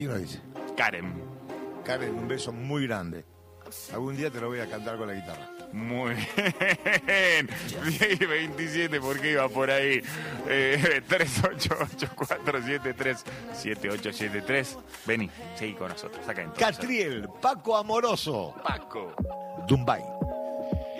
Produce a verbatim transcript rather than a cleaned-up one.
¿Quién lo dice? Karen. Karen, un beso muy grande. Algún día te lo voy a cantar con la guitarra. Muy bien. veintisiete, ¿por qué iba por ahí? Eh, tres ocho ocho cuatro siete tres siete ocho siete tres. Vení, seguí con nosotros. Acá entonces. Catriel, Paco Amoroso. Paco. Dumbai.